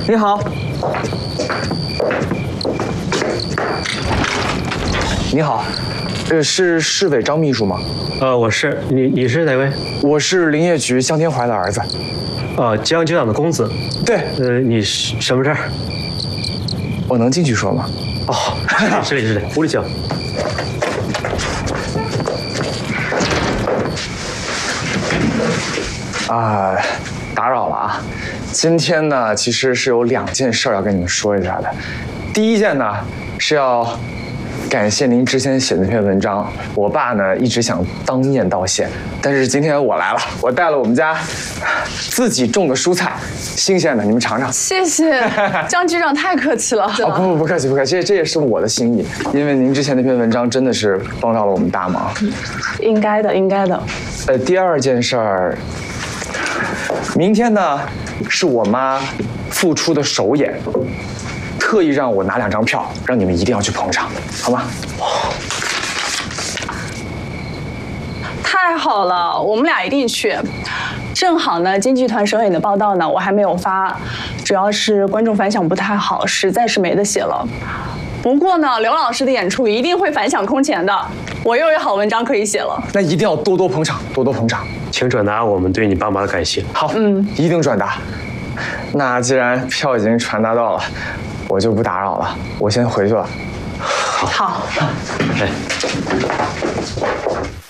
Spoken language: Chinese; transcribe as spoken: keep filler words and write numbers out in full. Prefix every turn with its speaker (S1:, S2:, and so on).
S1: 你好。你好，呃，是市委张秘书吗？
S2: 呃，我是。你你是哪位？
S1: 我是林业局江天怀的儿子。
S2: 呃，江局长的公子。
S1: 对。
S2: 呃，你是什么事儿？
S1: 我能进去说吗？
S2: 哦，是里是里，屋里请。
S1: 啊，打扰了啊！今天呢，其实是有两件事要跟你们说一下的。第一件呢，是要感谢您之前写的那篇文章。我爸呢一直想当面道谢，但是今天我来了，我带了我们家自己种的蔬菜，新鲜的，你们尝尝。
S3: 谢谢江局长，太客气了。
S1: 哦，不不不客气不客气，这这也是我的心意，因为您之前那篇文章真的是帮到了我们大忙。
S3: 应该的，应该的。
S1: 呃，第二件事儿，明天呢是我妈复出的首演。特意让我拿两张票，让你们一定要去捧场，好吗？
S3: 太好了，我们俩一定去。正好呢，京剧团首演的报道呢，我还没有发，主要是观众反响不太好，实在是没得写了。不过呢，刘老师的演出一定会反响空前的，我又有好文章可以写了。
S1: 那一定要多多捧场，多多捧场，
S2: 请转达我们对你爸妈的感谢。
S1: 好，嗯，一定转达。那既然票已经传达到了，我就不打扰了，我先回去了。
S3: 好。好。
S2: 哎。